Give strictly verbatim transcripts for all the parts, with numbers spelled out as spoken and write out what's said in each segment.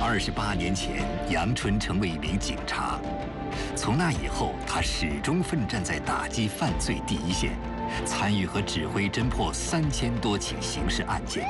二十八年前，杨春成为一名警察。从那以后，他始终奋战在打击犯罪第一线，参与和指挥侦破三千多起刑事案件。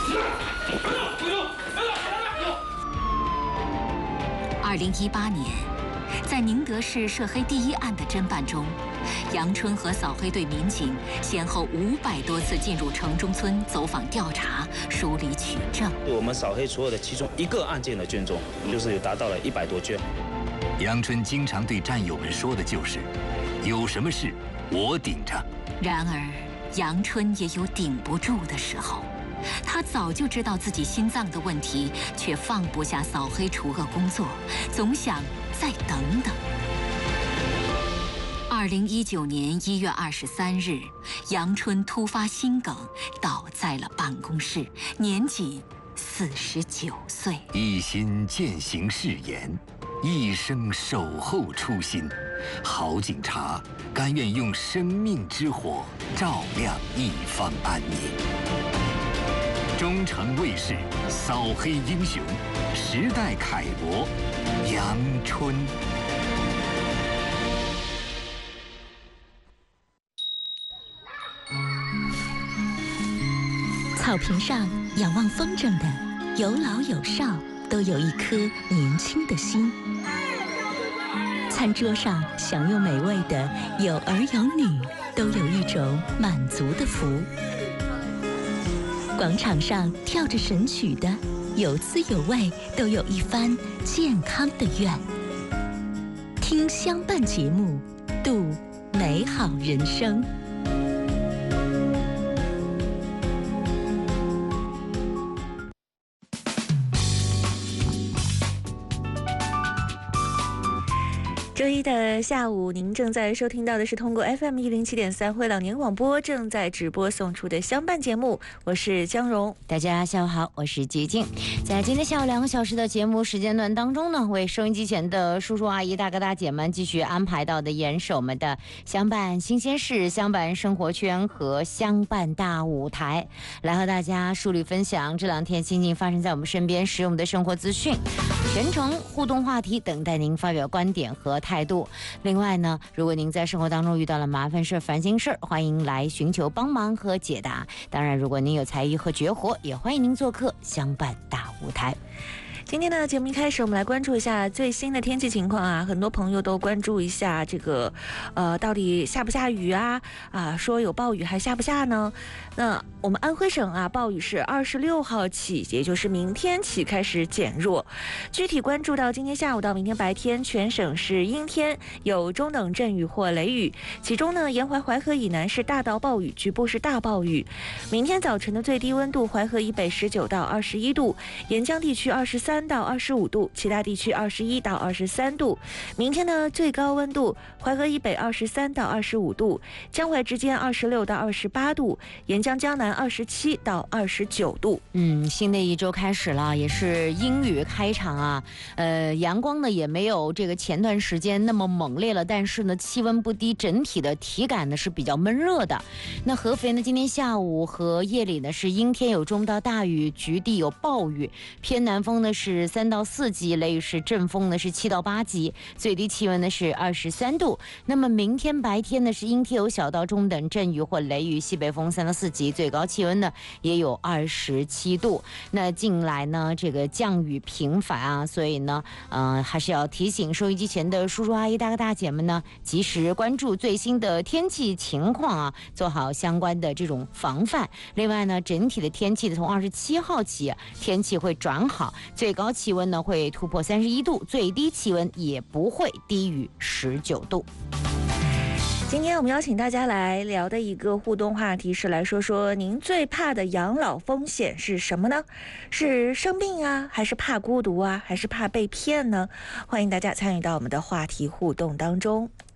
二零一八年，在宁德市涉黑第一案的侦办中，杨春和扫黑队民警先后五百多次进入城中村走访调查、梳理取证。 我们扫黑所有的其中一个案件的卷宗，就是有达到了一百多卷。 杨春经常对战友们说的就是：“有什么事我顶着。” 然而，杨春也有顶不住的时候。他早就知道自己心脏的问题，却放不下扫黑除恶工作，总想再等等。二零一九年一月二十三日，杨春突发心梗，倒在了办公室，年仅四十九岁。 一心践行誓言，一生守候初心，好警察甘愿用生命之火照亮一方安宁。中诚卫视扫黑英雄，时代楷模杨春。 草坪上仰望风筝的，有老有少，都有一颗年轻的心。餐桌上享用美味的，有儿有女，都有一种满足的福。广场上跳着神曲的，有滋有味，都有一番健康的愿。听相伴节目，度美好人生。 周一的下午，您正在收听到的是通过 F M 一零七点三汇老年广播正在直播送出的相伴节目，我是江蓉。 大家下午好，我是洁静。在今天下午两个小时的节目时间段当中呢，为收音机前的叔叔阿姨、大哥大姐们继续安排到的严守我们的相伴新鲜事、相伴生活圈和相伴大舞台，来和大家梳理分享这两天新近发生在我们身边实用的生活资讯，全程互动话题，等待您发表观点和态度。另外呢，如果您在生活当中遇到了麻烦事、烦心事，欢迎来寻求帮忙和解答。当然，如果您有才艺和绝活，也欢迎您做客相伴大舞台。 今天的节目一开始，我们来关注一下最新的天气情况啊。很多朋友都关注一下这个，呃，到底下不下雨啊？啊，说有暴雨还下不下呢？那我们安徽省啊，暴雨是二十六号起，也就是明天起开始减弱。具体关注到今天下午到明天白天，全省是阴天，有中等阵雨或雷雨。其中呢，沿淮淮河以南是大到暴雨，局部是大暴雨。明天早晨的最低温度，淮河以北十九到二十一度，沿江地区二十三到二十五度，其他地区二十一到二十三度。明天的最高温度，淮河以北二十三到二十五度，江淮之间二十六到二十八度，沿江江南二十七到二十九度。 嗯，新的一周开始了，也是阴雨开场啊。呃，阳光呢也没有这个前段时间那么猛烈了，但是呢气温不低，整体的体感呢是比较闷热的。那合肥呢今天下午和夜里呢是阴天，有中到大雨，局地有暴雨，偏南风呢是三到四级，雷雨是阵风呢是七到八级，最低气温呢是二十三度。那么明天白天呢是阴天有小到中等阵雨或雷雨，西北风三到四级，最高气温呢也有二十七度。那近来呢这个降雨频繁啊，所以呢呃还是要提醒收音机前的叔叔阿姨、大哥大姐们呢，及时关注最新的天气情况啊，做好相关的这种防范。另外呢，整体的天气从二十七号起天气会转好，最高气温呢会突破三十一度，最低气温也不会低于十九度。 今天我们邀请大家来聊的一个互动话题是来说说您最怕的养老风险是什么呢？是生病啊，还是怕孤独啊，还是怕被骗呢？欢迎大家参与到我们的话题互动当中。